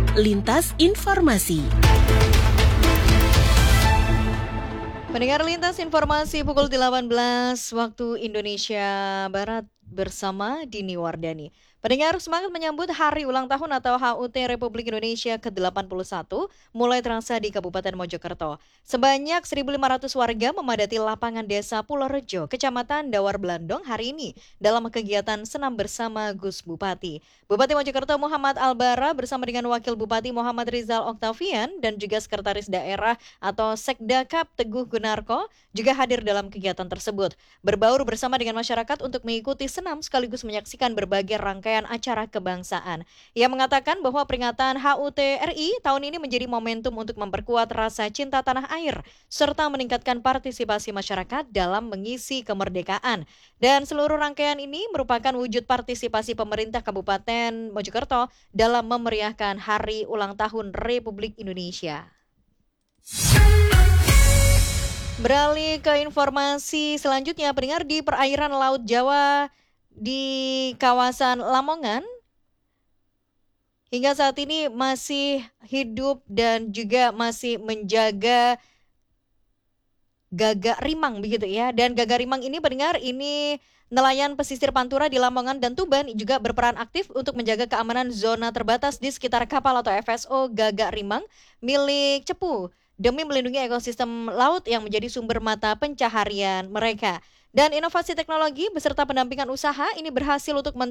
Lintas Informasi. Pendengar Lintas Informasi pukul 18 waktu Indonesia Barat bersama Dini Wardani. Pendengar, semangat menyambut Hari Ulang Tahun atau HUT Republik Indonesia ke-81 mulai terasa di Kabupaten Mojokerto. Sebanyak 1.500 warga memadati lapangan desa Pulorejo, Kecamatan Dawar Blandong hari ini dalam kegiatan senam bersama Gus Bupati. Bupati Mojokerto Muhammad Albara bersama dengan Wakil Bupati Muhammad Rizal Oktavian dan juga Sekretaris Daerah atau Sekdakap Teguh Gunarko juga hadir dalam kegiatan tersebut. Berbaur bersama dengan masyarakat untuk mengikuti senam sekaligus menyaksikan berbagai rangkaian acara kebangsaan. Ia mengatakan bahwa peringatan HUT RI tahun ini menjadi momentum untuk memperkuat rasa cinta tanah air serta meningkatkan partisipasi masyarakat dalam mengisi kemerdekaan. Dan seluruh rangkaian ini merupakan wujud partisipasi pemerintah Kabupaten Mojokerto dalam memeriahkan Hari Ulang Tahun Republik Indonesia. Beralih ke informasi selanjutnya, pendengar, di perairan Laut Jawa di kawasan Lamongan hingga saat ini masih hidup dan juga masih menjaga gagak rimang begitu ya. Dan gagak rimang ini, pendengar, ini nelayan pesisir Pantura di Lamongan dan Tuban juga berperan aktif untuk menjaga keamanan zona terbatas di sekitar kapal atau FSO Gagak Rimang milik Cepu demi melindungi ekosistem laut yang menjadi sumber mata pencaharian mereka. Dan inovasi teknologi beserta pendampingan usaha ini berhasil untuk